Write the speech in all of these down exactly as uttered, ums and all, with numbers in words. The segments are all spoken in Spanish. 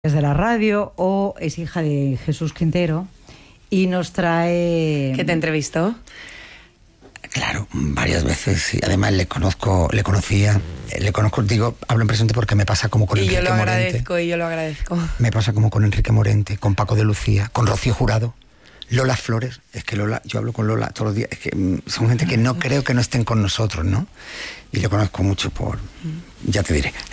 de la radio, o es hija de Jesús Quintero y nos trae... ¿Que te entrevistó? Claro, varias veces, y además le conozco, le conocía, le conozco, digo, hablo en presente porque me pasa como con y Enrique yo lo Morente. agradezco, y yo lo agradezco. Me pasa como con Enrique Morente, con Paco de Lucía, con Rocío Jurado, Lola Flores. Es que Lola, yo hablo con Lola todos los días, es que mm, son gente que no creo que no estén con nosotros, ¿no? Y le conozco mucho por... ya te diré.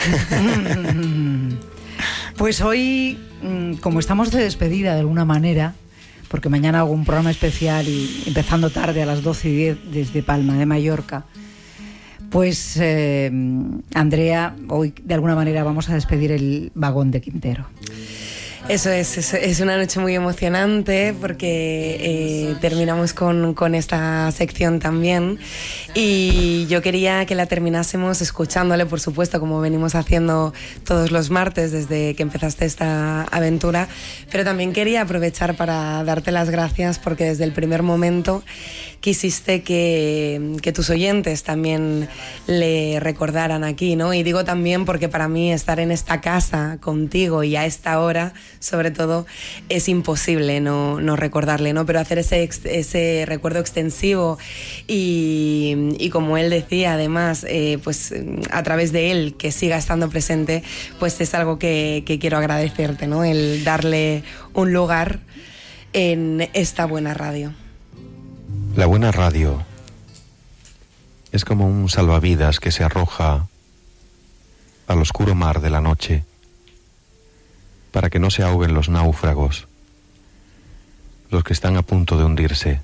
Pues hoy, como estamos de despedida de alguna manera, porque mañana hago un programa especial y empezando tarde a las doce y diez desde Palma de Mallorca, pues eh, Andrea, hoy de alguna manera vamos a despedir el vagón de Quintero. Eso es, es, es una noche muy emocionante porque eh, terminamos con, con esta sección también, y yo quería que la terminásemos escuchándole, por supuesto, como venimos haciendo todos los martes desde que empezaste esta aventura, pero también quería aprovechar para darte las gracias porque desde el primer momento quisiste que, que tus oyentes también le recordaran aquí, ¿no? Y digo también porque para mí estar en esta casa contigo y a esta hora, sobre todo, es imposible no, no recordarle, ¿no? Pero hacer ese, ese recuerdo extensivo y, y como él decía, además, eh, pues a través de él, que siga estando presente, pues es algo que, que quiero agradecerte, ¿no? El darle un lugar en esta buena radio. La buena radio es como un salvavidas que se arroja al oscuro mar de la noche para que no se ahoguen los náufragos, los que están a punto de hundirse.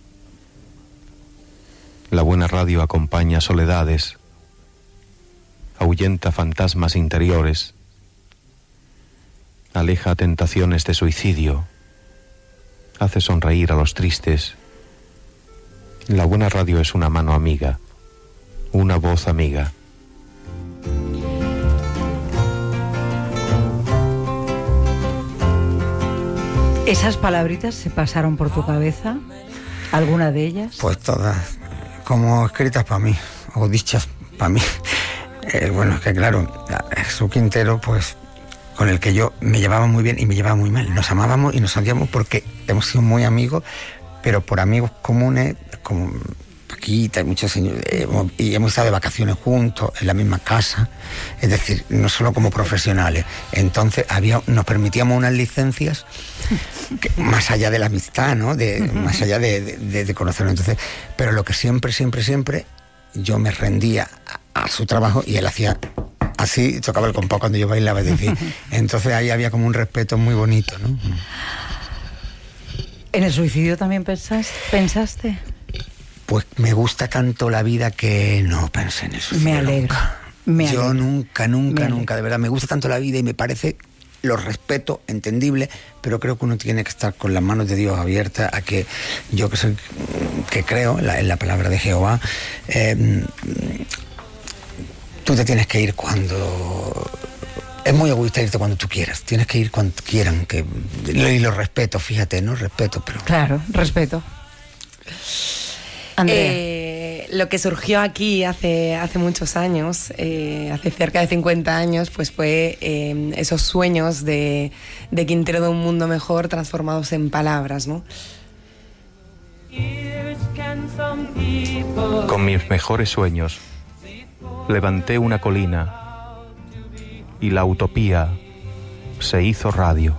La buena radio acompaña soledades, ahuyenta fantasmas interiores, aleja tentaciones de suicidio, hace sonreír a los tristes. La buena radio es una mano amiga, una voz amiga. ¿Esas palabritas se pasaron por tu cabeza? ¿Alguna de ellas? Pues todas, como escritas para mí, o dichas para mí. Eh, bueno, es que claro, Jesús Quintero, pues con el que yo me llevaba muy bien y me llevaba muy mal. Nos amábamos y nos odiamos porque hemos sido muy amigos, pero por amigos comunes, como Paquita y muchos señores, eh, y hemos estado de vacaciones juntos, en la misma casa, es decir, no solo como profesionales. Entonces había, nos permitíamos unas licencias que, más allá de la amistad, ¿no? De, más allá de, de, de conocerlo. Entonces, pero lo que siempre, siempre, siempre, yo me rendía a, a su trabajo y él hacía así, tocaba el compás cuando yo bailaba, es decir, entonces ahí había como un respeto muy bonito, ¿no? ¿En el suicidio también pensas, pensaste? Pues me gusta tanto la vida que no pensé en el suicidio. Me alegro. Nunca. Me Yo alegro. nunca, nunca, me nunca, de verdad, me gusta tanto la vida y me parece, lo respeto, entendible, pero creo que uno tiene que estar con las manos de Dios abiertas a que yo que soy, que creo en la, en la palabra de Jehová, eh, tú te tienes que ir cuando... Es muy egoísta irte cuando tú quieras, tienes que ir cuando quieran, que, y lo respeto, fíjate, no respeto, pero... Claro, respeto. Andrea. Eh, lo que surgió aquí hace, hace muchos años, eh, hace cerca de cincuenta años, pues fue eh, esos sueños de, de Quintero de un mundo mejor transformados en palabras, ¿no? Con mis mejores sueños levanté una colina y la utopía se hizo radio.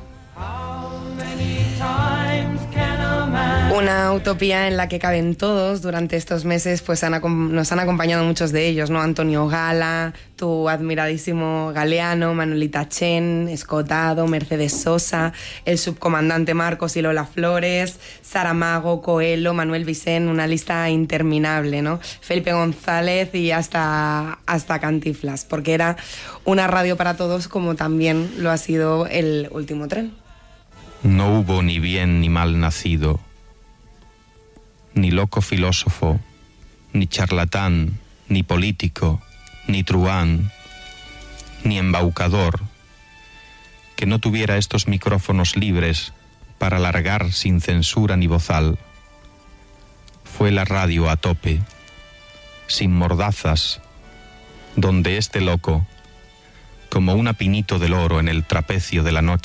Una utopía en la que caben todos. Durante estos meses pues han, nos han acompañado muchos de ellos, ¿no? Antonio Gala, tu admiradísimo Galeano, Manuelita Chen, Escotado, Mercedes Sosa, el subcomandante Marcos y Lola Flores, Saramago, Coelho, Manuel Vicent, una lista interminable, ¿no? Felipe González y hasta, hasta Cantinflas, porque era una radio para todos, como también lo ha sido el Último Tren. No hubo ni bien ni mal nacido, ni loco filósofo, ni charlatán, ni político, ni truán, ni embaucador, que no tuviera estos micrófonos libres para largar sin censura ni bozal. Fue la radio a tope, sin mordazas, donde este loco como un apinito del oro en el trapecio de la noche